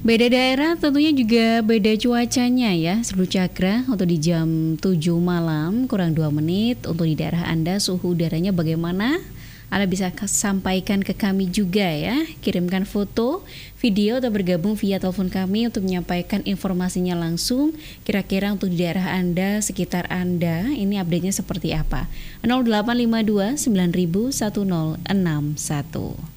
Beda daerah tentunya juga beda cuacanya ya, Seru Cakra. Untuk di jam 7 malam kurang 2 menit, untuk di daerah Anda suhu udaranya bagaimana? Anda bisa sampaikan ke kami juga ya. Kirimkan foto, video atau bergabung via telepon kami untuk menyampaikan informasinya langsung. Kira-kira untuk di daerah Anda, sekitar Anda, ini update-nya seperti apa? 0852 9000 1061.